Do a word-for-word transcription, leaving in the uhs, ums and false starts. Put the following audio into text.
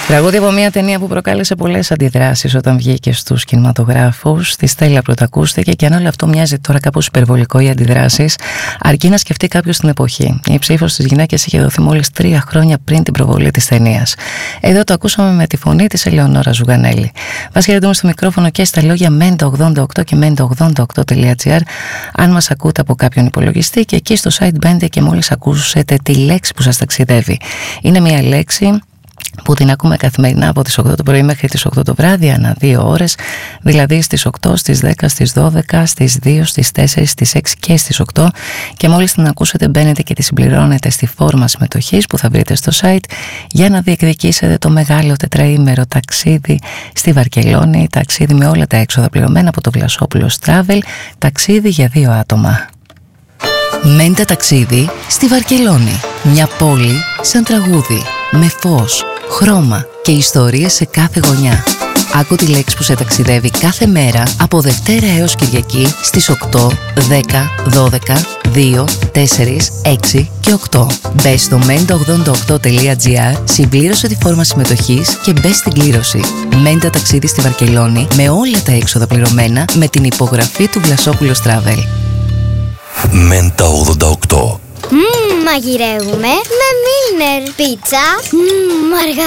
Τραγούδι από μια ταινία που προκάλεσε πολλές αντιδράσεις όταν βγήκε στους κινηματογράφους. Τη Στέλλα πρωτακούστηκε, και αν όλο αυτό μοιάζει τώρα κάπως υπερβολικό οι αντιδράσεις, αρκεί να σκεφτεί κάποιος την εποχή. Η ψήφος στις γυναίκες είχε δοθεί μόλις τρία χρόνια πριν την προβολή της ταινίας. Εδώ το ακούσαμε με τη φωνή της Ελεονόρα Ζουγανέλη. Μας χαιρετούμε στο μικρόφωνο και στα λόγια Μέντα ογδόντα οκτώ και μέντα ογδόντα οκτώ τελεία τζι άρ. Αν μας ακούτε από κάποιον υπολογιστή, και εκεί στο site μπαίνετε και μόλις ακούσετε τη λέξη που σας ταξιδεύει. Είναι μια λέξη που την ακούμε καθημερινά από τις οκτώ το πρωί μέχρι τις οκτώ το βράδυ, ανά δύο ώρες, δηλαδή στις οκτώ, στις δέκα, στις δώδεκα, στις δύο, στις τέσσερα, στις έξι και στις οκτώ, και μόλις την ακούσετε μπαίνετε και τη συμπληρώνετε στη φόρμα συμμετοχής που θα βρείτε στο site για να διεκδικήσετε το μεγάλο τετραήμερο ταξίδι στη Βαρκελόνη, ταξίδι με όλα τα έξοδα πληρωμένα από το Βλασόπουλος Travel, ταξίδι για δύο άτομα. Μέντα ταξίδι στη Βαρκελόνη, μια πόλη σαν τραγούδι, με φως, χρώμα και ιστορίες σε κάθε γωνιά. Άκου τη λέξη που σε ταξιδεύει κάθε μέρα από Δευτέρα έως Κυριακή στις οκτώ, δέκα, δώδεκα, δύο, τέσσερα, έξι και οκτώ. Μπες στο μέντα ογδόντα οκτώ τελεία τζι άρ, συμπλήρωσε τη φόρμα συμμετοχής και μπες στην κλήρωση. Μέντα ταξίδι στη Βαρκελόνη με όλα τα έξοδα πληρωμένα με την υπογραφή του Βλασόπουλος Travel. Μέντα ογδόντα οκτώ. Μμμ, μαγειρεύουμε με Μίλνερ. Πίτσα, μμμ, αργά.